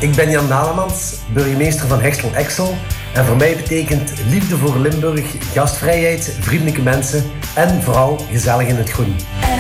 Ik ben Jan Nalemans, burgemeester van Hexel-Exel. En voor mij betekent liefde voor Limburg, gastvrijheid, vriendelijke mensen en vooral gezellig in het groen.